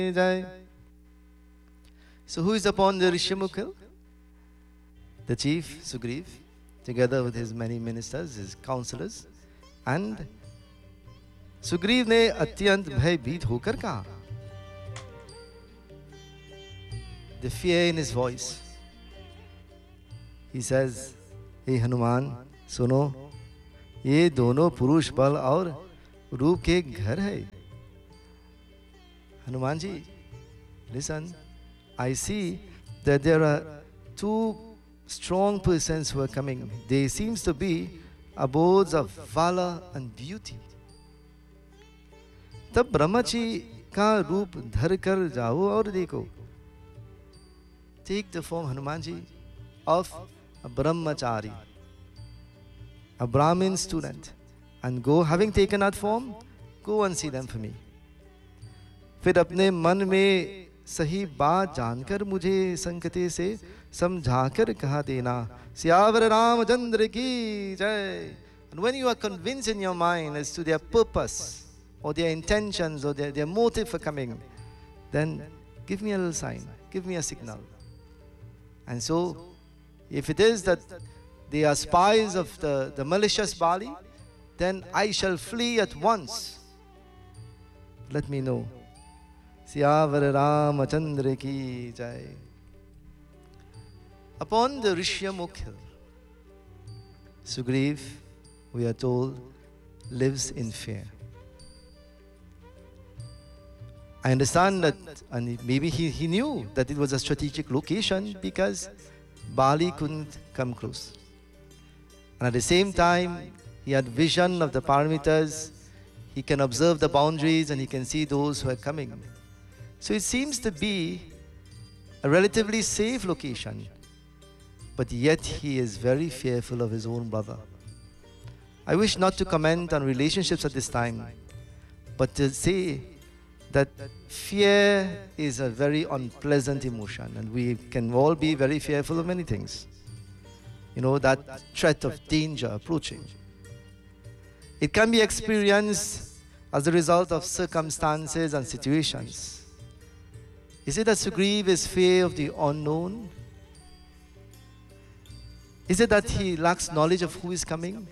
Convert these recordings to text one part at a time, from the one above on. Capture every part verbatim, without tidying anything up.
Jai. So who is upon the Rishyamukh hill? The chief Sugriv, together with his many ministers, his counselors. And Sugriva ने अत्यंत भयभीत होकर कहा, the fear in his voice. He says, हे हनुमान सुनो, ये दोनों पुरुष बल और रूप के घर है. Hanuman ji, listen, I see that there are two strong persons who are coming. They seems to be abodes of valor and beauty. तब ब्रह्मा जी का रूप धर कर जाओ और देखो. Take the form, Hanuman ji, of a brahmachari, a Brahmin student, and go, having taken that form, go and see them for me. फिर अपने मन में सही बात जानकर मुझे संकते से समझाकर कहा देना, सियावर रामचंद्र की जय. And when you are convinced in your mind as to their purpose or their intentions or their, their motive for coming, then give me a little sign, give me a signal. And so, if it is that they are spies of the, the malicious Bali, then I shall flee at once. Let me know. Siyavar Ramachandra ki jai. Upon the Rishyamukh hill, Sugriv, we are told, lives in fear. I understand that, and maybe he, he knew that it was a strategic location because Bali couldn't come close. And at the same time, he had vision of the paramitas. He can observe the boundaries and he can see those who are coming. So it seems to be a relatively safe location, but yet he is very fearful of his own brother. I wish not to comment on relationships at this time, but to say that fear is a very unpleasant emotion, and we can all be very fearful of many things. You know, that threat of danger approaching. It can be experienced as a result of circumstances and situations. Is it that Sugriv is fear of the unknown? Is it that he lacks knowledge of who is coming?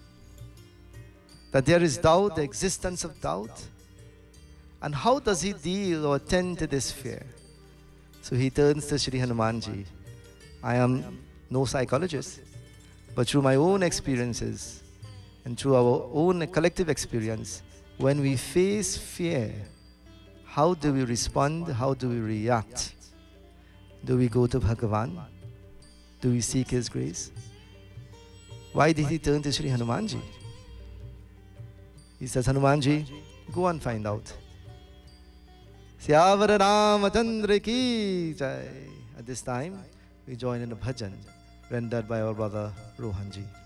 That there is doubt, the existence of doubt? And how does he deal or attend to this fear? So he turns to Shri Hanumanji. I am no psychologist, but through my own experiences and through our own collective experience, when we face fear, how do we respond? How do we react? Do we go to Bhagavan? Do we seek his grace? Why did he turn to Shri Hanumanji? He says, Hanumanji, go and find out. Siyavar Ramachandra ki jai. At this time, we join in a bhajan rendered by our brother Rohanji.